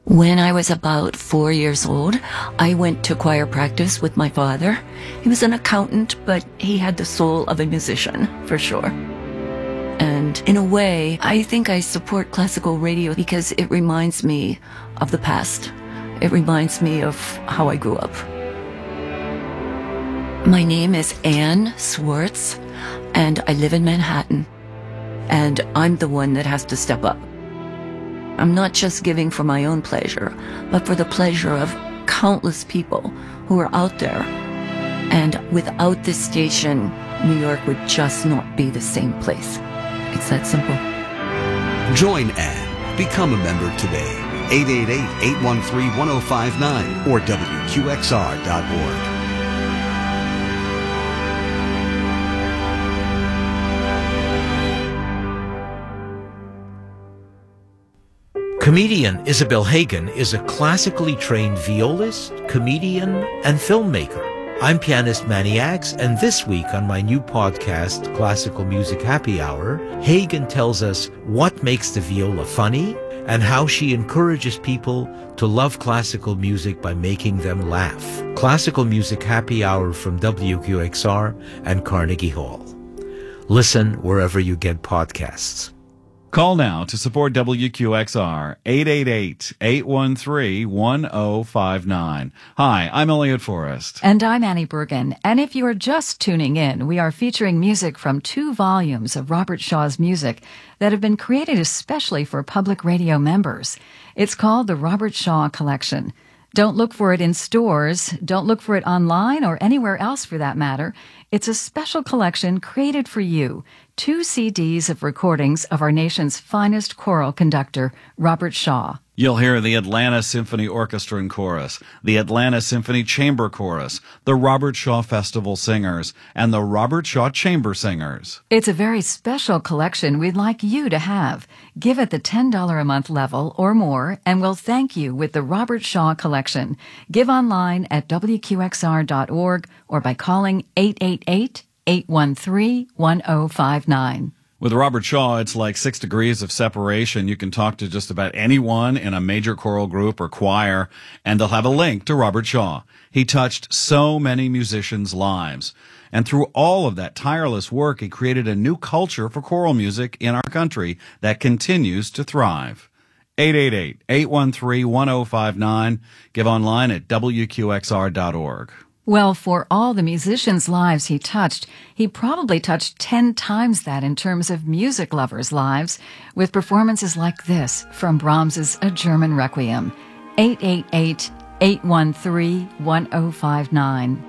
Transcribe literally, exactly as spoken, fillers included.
When I was about four years old, I went to choir practice with my father. He was an accountant, but he had the soul of a musician, for sure. And in a way, I think I support classical radio because it reminds me of the past. It reminds me of how I grew up. My name is Anne Swartz, and I live in Manhattan. And I'm the one that has to step up. I'm not just giving for my own pleasure, but for the pleasure of countless people who are out there. And without this station, New York would just not be the same place. It's that simple. Join Anne. Become a member today. eight eight eight, eight one three, one oh five nine or W Q X R dot org. Comedian Isabel Hagen is a classically trained violist, comedian, and filmmaker. I'm pianist Manny Ax, and this week on my new podcast, Classical Music Happy Hour, Hagen tells us what makes the viola funny and how she encourages people to love classical music by making them laugh. Classical Music Happy Hour from W Q X R and Carnegie Hall. Listen wherever you get podcasts. Call now to support W Q X R, eight eight eight, eight one three, one oh five nine. Hi, I'm Elliot Forrest. And I'm Annie Bergen. And if you're just tuning in, we are featuring music from two volumes of Robert Shaw's music that have been created especially for public radio members. It's called the Robert Shaw Collection. Don't look for it in stores. Don't look for it online or anywhere else for that matter. It's a special collection created for you. Two C Ds of recordings of our nation's finest choral conductor, Robert Shaw. You'll hear the Atlanta Symphony Orchestra and Chorus, the Atlanta Symphony Chamber Chorus, the Robert Shaw Festival Singers, and the Robert Shaw Chamber Singers. It's a very special collection we'd like you to have. Give it the ten dollars a month level or more, and we'll thank you with the Robert Shaw Collection. Give online at W Q X R dot org or by calling eight eight eight, eight one three, one oh five nine. With Robert Shaw, it's like six degrees of separation. You can talk to just about anyone in a major choral group or choir, and they'll have a link to Robert Shaw. He touched so many musicians' lives. And through all of that tireless work, he created a new culture for choral music in our country that continues to thrive. eight eight eight, eight one three, one oh five nine. Give online at W Q X R dot org. Well, for all the musicians' lives he touched, he probably touched ten times that in terms of music lovers' lives, with performances like this from Brahms's A German Requiem. eight eight eight, eight one three, one oh five nine.